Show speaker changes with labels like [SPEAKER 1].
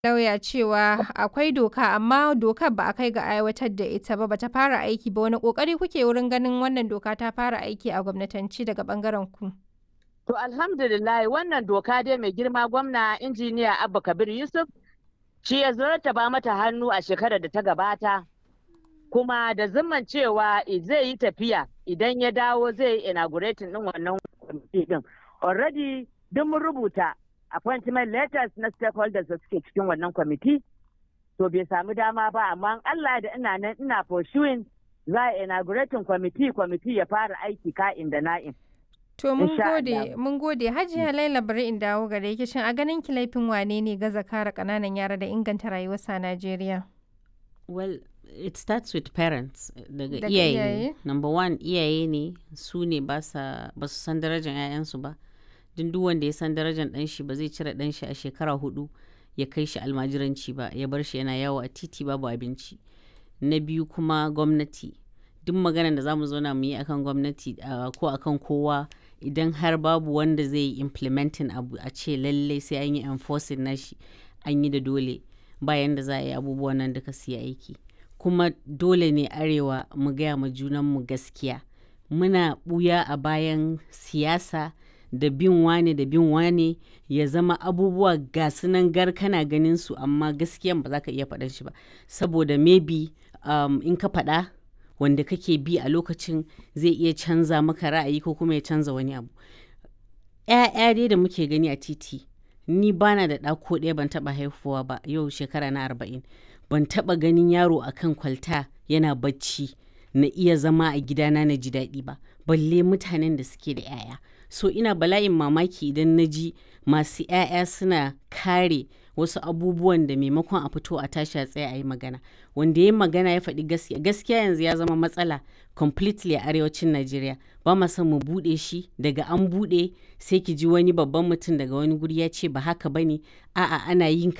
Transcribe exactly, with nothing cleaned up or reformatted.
[SPEAKER 1] lauya cewa akwai doka amma dokar ba a kai ga aiwatar da ita ba, bata fara aiki ba. Wani ƙoƙari kuke wurin ganin wannan doka ta fara aiki a gwamnatance daga ɓangaren ku?
[SPEAKER 2] To alhamdulillah wannan doka dai mai girma gwamna injiniya Abba Kabir Yusuf shi ya ba mata hannu a shekarar da ta gabata kuma da zimman cewa zai yi tafiya idan ya dawo zai yi inaugurating din wannan kwamiti din. Already duk mun rubuta appointment letters na stakeholders da suke cikin wannan kwamiti, to bai samu dama ba, amma Allah da ina nan ina pursuing za a inaugurating kwamiti kwamiti ya fara aiki ka'in da na'in.
[SPEAKER 1] To mun gode, mun gode. Hajiya Laila bari in dawo gare ki, shin a ganin ki laifin wane ne gaza kare ƙananan yara da inganta rayuwarsu a Najeriya?
[SPEAKER 3] Well, it starts with parents, daga
[SPEAKER 1] Daga
[SPEAKER 3] iyaye.
[SPEAKER 1] iyaye?
[SPEAKER 3] Number one, iyaye ne su ne ba sa ba su san darajar 'ya'yansu ba. Duk duk wanda ya san darajar ɗan shi ba zai cire ɗan shi a shekara hudu ya kai shi almajiranci ba, ya bar shi yana yawo a titi babu abinci. Na biyu kuma gwamnati. Duk maganar da za mu zauna mu yi akan gwamnati uh, ko akan kowa, idan har babu wanda zai yi implementing abu a ce lallai sai an yi enforcing nashi, an yi da dole, bayan da za a yi abubuwan nan duka su yi aiki. Kuma dole ne arewa mu gaya ma junanmu gaskiya. Muna ɓuya a bayan siyasa da bin wane da bin wane, ya zama abubuwa ga su nan gar kana ganin su amma gaskiyan ba za ka iya faɗan shi ba, saboda maybe um, in ka faɗa wanda kake bi a lokacin zai iya canza maka ra'ayi ko kuma ya canza wani abu. 'Ya'ya dai da muke gani a titi, ni bana da ɗa ko ɗaya, ban taɓa haihuwa ba, yau shekara na arba'in. Ban taɓa ganin yaro a kan kwalta yana bacci na iya zama a gidana na ji daɗi ba, balle mutanen da suke da 'ya'ya. So ina bala'in mamaki idan na ji masu 'ya'ya suna kare wasu abubuwan da maimakon a fito a tashi a tsaye a yi magana. Wanda ya yi magana ya faɗi gaskiya. Gaskiya yanzu ya zama matsala completely a arewacin Najeriya. Ba ma son mu buɗe shi, daga an buɗe sai ki ji wani babban mutum daga wani guri ya ce ba haka ba ne, a'a ana yin